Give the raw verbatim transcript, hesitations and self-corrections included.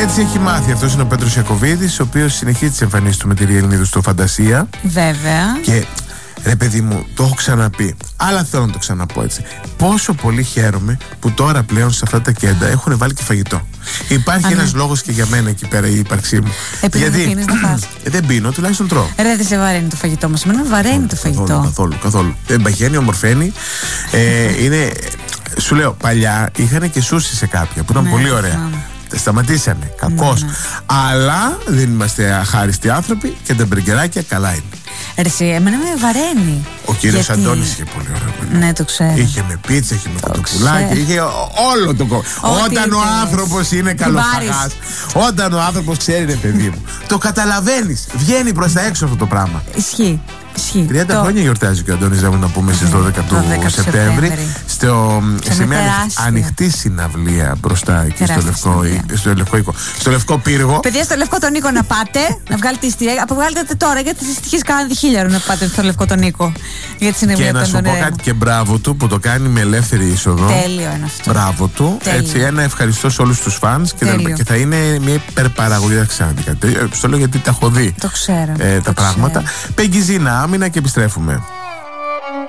Έτσι έχει μάθει. Αυτός είναι ο Πέτρος Ιακωβίδης, ο οποίος συνεχίζει τις εμφανίσεις του με τη Ριελνίδου στο Φαντασία. Βέβαια. Και ρε παιδί μου, το έχω ξαναπεί, αλλά θέλω να το ξαναπώ έτσι. Πόσο πολύ χαίρομαι που τώρα πλέον σε αυτά τα κέντρα έχουν βάλει και φαγητό. Υπάρχει ένας λόγος και για μένα εκεί πέρα η ύπαρξή μου. Επειδή γιατί δεν πίνεις να φας. ε, δεν πίνω, τουλάχιστον τρώω. Ρε, δεν σε βαραίνει το φαγητό μας. Εμένα βαραίνει το φαγητό. Καθόλου, καθόλου, καθόλου. Δεν παχαίνει, ομορφαίνει. ε, είναι, σου λέω, παλιά είχαν και σούσι σε κάποια που ήταν Ναι, πολύ ωραία. ναι. Τα σταματήσανε, κακώς. Ναι, ναι. Αλλά δεν είμαστε αχάριστοι άνθρωποι και τα μπεργκεράκια καλά είναι. Ρε, εσύ, εμένα με βαραίνει. Ο κύριος Γιατί... Αντώνης είχε πολύ ωραίο μενού. Ναι, το ξέρω. Είχε με πίτσα, είχε με Το κοτοπουλάκι, ξέρω. είχε όλο το κόμμα. Όταν ο ήθελες. άνθρωπος είναι καλοφαγάς, όταν ο άνθρωπος ξέρει, ρε παιδί μου, το καταλαβαίνεις. Βγαίνει προς τα έξω αυτό το πράγμα. Ισχύει. Ισχύει. τριάντα Το... χρόνια γιορτάζει και ο Αντώνης Ζάμου, να πούμε, στις δώδεκα του Σεπτέμβρη. Στο, σε, σε μια τεράστια. ανοιχτή συναυλία μπροστά εκεί στο Τεράστια Λευκό, συναυλία. στο, Λευκό, οίκο, στο Λευκό Πύργο. Παιδιά, στο Λευκό τον Νίκο να πάτε, να βγάλετε εισιτήρια. Αποβγάλετε τώρα, γιατί στις τυχές κάνετε χίλιαρο να πάτε στο Λευκό τον Νίκο. Για τη συναυλία Και του να σου πω Αντωνίου. κάτι, και μπράβο του που το κάνει με ελεύθερη είσοδο. Τέλειο είναι αυτό. Μπράβο του. Τέλειο. Έτσι, ένα ευχαριστώ σε όλους τους φανς και, τα, και θα είναι μια υπερπαραγωγή. Δεν ξέρω κάτι. Στο λέω γιατί τα έχω δει Το ξέρω. ε, τα το πράγματα. ξέρω. Πέγγι Ζήνα, άμυνα και επιστρέφουμε.